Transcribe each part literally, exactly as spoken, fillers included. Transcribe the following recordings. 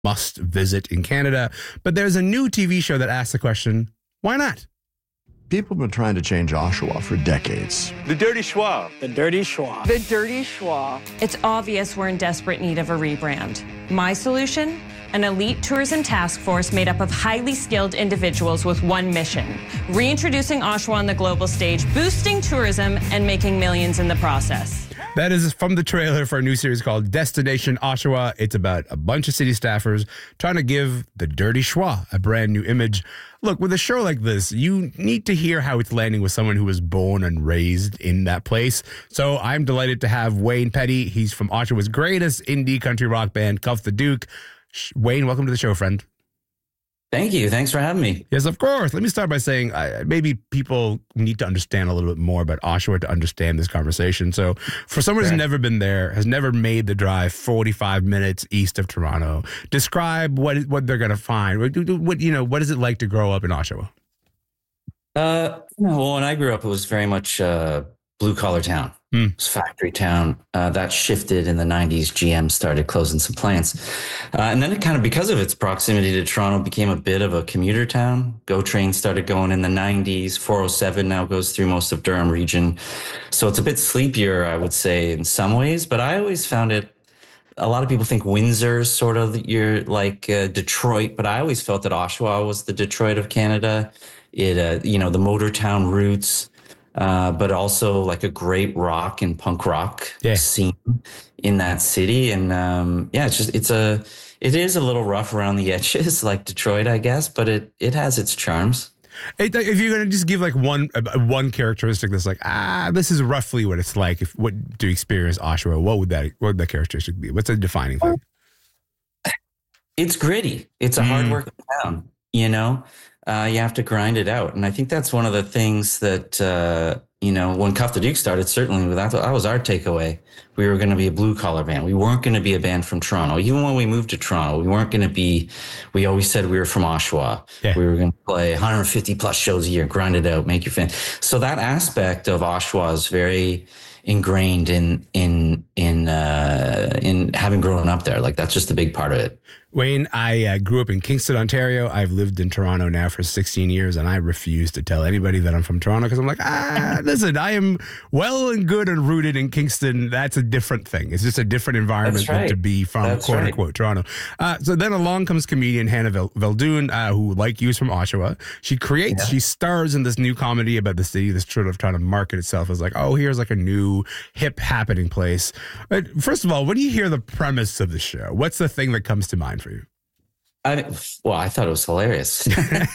must visit in Canada. But there's a new T V show that asks the question, why not? People have been trying to change Oshawa for decades. The Dirty Schwa. The Dirty Schwa. The Dirty Schwa. It's obvious we're in desperate need of a rebrand. My solution? An elite tourism task force made up of highly skilled individuals with one mission: reintroducing Oshawa on the global stage, boosting tourism, and making millions in the process. That is from the trailer for a new series called Destination Oshawa. It's about a bunch of city staffers trying to give the Dirty Schwa a brand new image. Look, with a show like this, you need to hear how it's landing with someone who was born and raised in that place. So I'm delighted to have Wayne Petty. He's from Oshawa's greatest indie country rock band, Cuff the Duke. Wayne, welcome to the show, friend. Thank you. Thanks for having me. Yes, of course. Let me start by saying uh, maybe people need to understand a little bit more about Oshawa to understand this conversation. So for someone who's never been there, has never made the drive forty-five minutes east of Toronto, describe what what they're going to find. What, what, you know, what is it like to grow up in Oshawa? Uh, well, when I grew up, it was very much uh, blue-collar town. Mm. It was factory town. Uh, that shifted in the nineties. G M started closing some plants. Uh, and then it kind of, because of its proximity to Toronto, became a bit of a commuter town. GO train started going in the nineties. four oh seven now goes through most of Durham region. So it's a bit sleepier, I would say, in some ways. But I always found it, a lot of people think Windsor's sort of you're like uh, Detroit, but I always felt that Oshawa was the Detroit of Canada. It, uh, you know, the motor town roots. Uh, but also like a great rock and punk rock yeah. scene in that city. And um, yeah, it's just, it's a, it is a little rough around the edges like Detroit, I guess, but it, it has its charms. If you're going to just give like one, one characteristic that's like, ah, this is roughly what it's like if what to experience Oshawa, what would that, what would that characteristic be? What's a defining thing? It's gritty. It's a mm. hard-working town, you know? Uh, you have to grind it out. And I think that's one of the things that, uh, you know, when Cuff the Duke started, certainly that, that was our takeaway. We were going to be a blue collar band. We weren't going to be a band from Toronto. Even when we moved to Toronto, we weren't going to be, we always said we were from Oshawa. Yeah. We were going to play one hundred fifty plus shows a year, grind it out, make your fan. So that aspect of Oshawa is very ingrained in, in, in, uh, in having grown up there. Like that's just a big part of it. Wayne, I uh, grew up in Kingston, Ontario. I've lived in Toronto now for sixteen years, and I refuse to tell anybody that I'm from Toronto because I'm like, ah, listen, I am well and good and rooted in Kingston. That's a different thing. It's just a different environment right. than to be from That's quote right. unquote Toronto. Uh, so then along comes comedian Hannah Veldoon, uh, who, like you, is from Oshawa. She creates, yeah. she stars in this new comedy about the city that's sort of trying to market itself as like, oh, here's like a new hip happening place. But first of all, when you hear the premise of the show, what's the thing that comes to mind for you? I, well, I thought it was hilarious.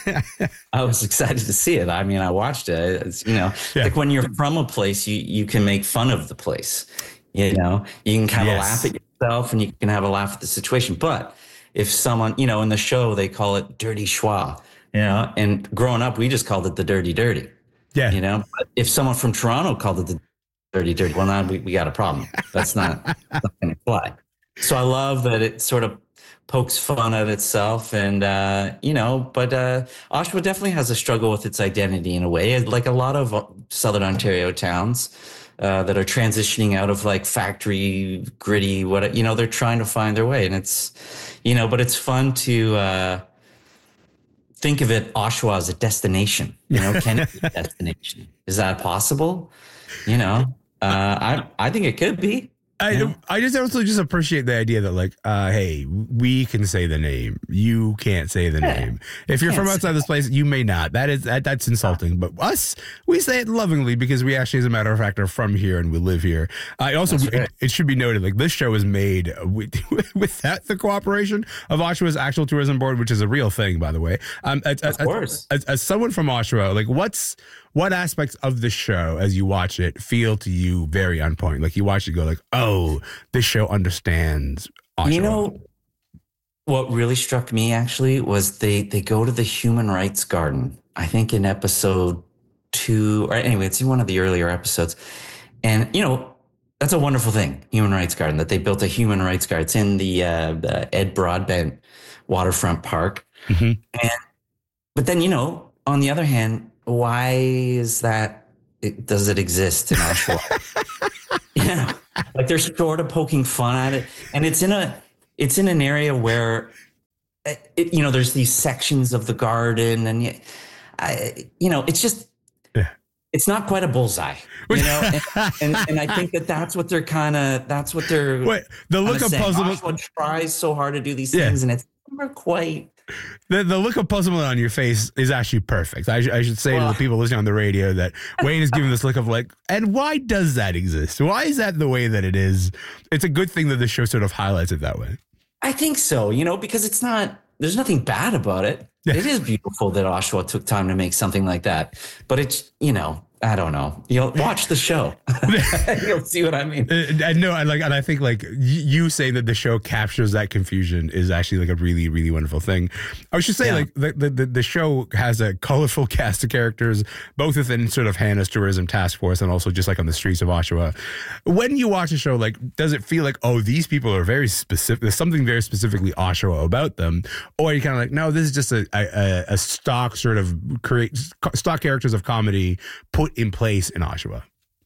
I was excited to see it. I mean, I watched it. It's, you know, yeah. like when you're from a place, you, you can make fun of the place. You know, you can kind of yes. laugh at yourself and you can have a laugh at the situation. But if someone, you know, in the show, they call it Dirty Schwa, you know, and growing up, we just called it the Dirty Dirty. Yeah. You know, but if someone from Toronto called it the Dirty Dirty, well, now we, we got a problem. That's not, that's not going to fly. So I love that it sort of pokes fun at itself and, uh, you know, but uh, Oshawa definitely has a struggle with its identity in a way, like a lot of Southern Ontario towns uh, that are transitioning out of like factory, gritty, what, you know, they're trying to find their way. And it's, you know, but it's fun to uh, think of it, Oshawa, as a destination, you know, can it be a destination? Is that possible? You know, uh, I, I think it could be. I yeah. I just also just appreciate the idea that like, uh, hey, we can say the name. You can't say the yeah. name. If you're from outside this place, you may not. That is that, that's insulting. But us, we say it lovingly because we actually, as a matter of fact, are from here and we live here. I uh, also, right. it, it should be noted, like this show is made with, without the cooperation of Oshawa's actual tourism board, which is a real thing, by the way. Um, as, of course. As, as, as someone from Oshawa, like what's what aspects of the show, as you watch it, feel to you very on point? Like you watch it, go like, oh, this show understands Oshawa. You know, what really struck me actually was they they go to the Human Rights Garden. I think in episode two, or anyway, it's in one of the earlier episodes, and you know. That's a wonderful thing, Human Rights Garden, that they built a Human Rights Garden. It's in the, uh, the Ed Broadbent Waterfront Park. Mm-hmm. And, but then, you know, on the other hand, why is that, it, does it exist in Oshawa? You know, like they're sort of poking fun at it. And it's in a, it's in an area where it, you know, there's these sections of the garden, and I, you know, it's just, yeah. it's not quite a bullseye, you know, and, and, and I think that that's what they're kind of, that's what they're. Wait, the look of puzzlement. Joshua tries so hard to do these things, yeah. and it's never quite. The the look of puzzlement on your face is actually perfect. I, sh- I should say well, to the people listening on the radio that Wayne is giving this look of like, and why does that exist? Why is that the way that it is? It's a good thing that the show sort of highlights it that way. I think so, you know, because it's not, there's nothing bad about it. Yeah. It is beautiful that Oshawa took time to make something like that. But it's, you know, I don't know. You'll watch the show. You'll see what I mean. I know. I like, and I think like you saying that the show captures that confusion is actually like a really, really wonderful thing. I should say yeah. like the, the the show has a colorful cast of characters, both within sort of Hannah's tourism task force and also just like on the streets of Oshawa. When you watch a show, like, does it feel like, oh, these people are very specific? There's something very specifically Oshawa about them, or are you kind of like, no, this is just a a, a stock sort of create stock characters of comedy put in place in Oshawa?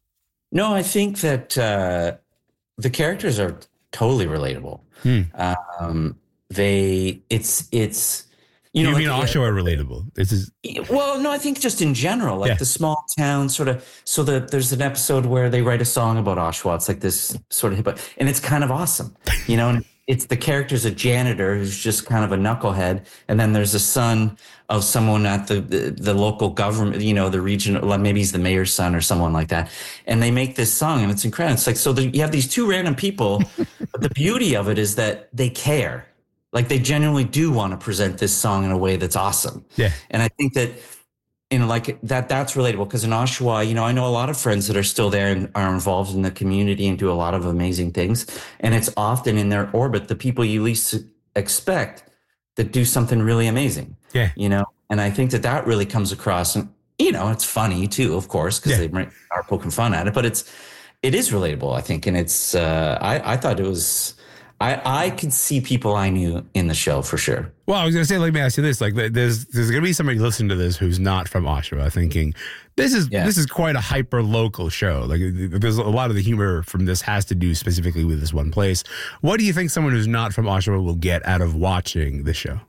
No, I think that uh, the characters are totally relatable. Hmm. Um, they, it's, it's, you, you know, mean like, Oshawa uh, relatable? This is well, no, I think just in general, like yeah. the small town sort of. So the, there's an episode where they write a song about Oshawa. It's like this sort of hip, and it's kind of awesome, you know. And it's the character's a janitor who's just kind of a knucklehead, and then there's a son of someone at the, the, the local government, you know, the region, like maybe he's the mayor's son or someone like that. And they make this song, and it's incredible. It's like, so the, you have these two random people, but the beauty of it is that they care. Like they genuinely do want to present this song in a way that's awesome. Yeah. And I think that, you know, like that, that's relatable because in Oshawa, you know, I know a lot of friends that are still there and are involved in the community and do a lot of amazing things. And it's often in their orbit, the people you least expect that do something really amazing. Yeah. You know, and I think that that really comes across, and, you know, it's funny too, of course, because yeah. they are poking fun at it, but it's, it is relatable, I think. And it's, uh, I, I thought it was, I, I could see people I knew in the show for sure. Well, I was going to say, let me ask you this. Like, there's there's going to be somebody listening to this who's not from Oshawa thinking, this is yeah. this is quite a hyper-local show. Like, there's a lot of the humor from this has to do specifically with this one place. What do you think someone who's not from Oshawa will get out of watching this show?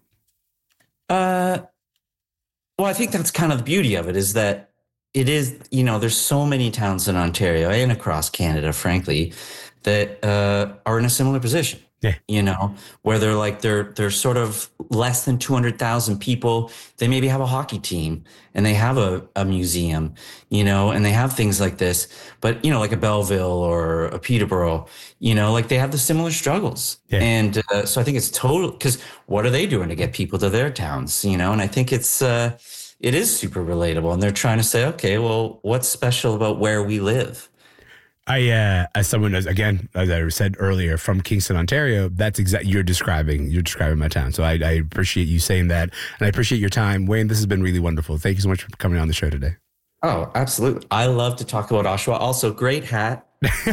Uh, well, I think that's kind of the beauty of it is that it is, you know, there's so many towns in Ontario and across Canada, frankly, that uh, are in a similar position. Yeah. You know, where they're like, they're, they're sort of less than two hundred thousand people. They maybe have a hockey team and they have a, a museum, you know, and they have things like this, but, you know, like a Belleville or a Peterborough, you know, like they have the similar struggles. Yeah. And uh, so I think it's total, because what are they doing to get people to their towns, you know? And I think it's, uh, it is super relatable, and they're trying to say, okay, well, what's special about where we live? I, uh, as someone, as again, as I said earlier, from Kingston, Ontario, that's exactly you're describing. You're describing my town. So I, I appreciate you saying that, and I appreciate your time, Wayne. This has been really wonderful. Thank you so much for coming on the show today. Oh, absolutely! I love to talk about Oshawa. Also, great hat.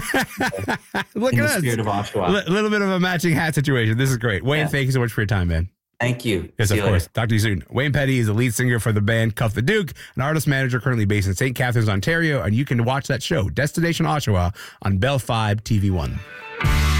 Look in at the us. Spirit of Oshawa. A little bit of a matching hat situation. This is great, Wayne. Yeah. Thank you so much for your time, man. Thank you. Yes, See of you course. later. Talk to you soon. Wayne Petty is the lead singer for the band Cuff the Duke, an artist manager currently based in Saint Catharines, Ontario, and you can watch that show, Destination Oshawa, on Bell five T V one.